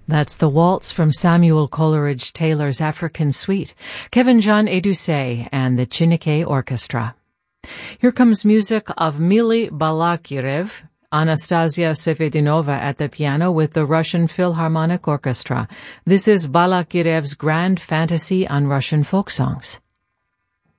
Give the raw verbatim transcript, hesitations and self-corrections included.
That's the waltz from Samuel Coleridge Taylor's African Suite, Kevin John Edusei and the Chineke Orchestra. Here comes music of Mili Balakirev, Anastasia Sevedinova at the piano with the Russian Philharmonic Orchestra. This is Balakirev's Grand Fantasy on Russian Folk Songs.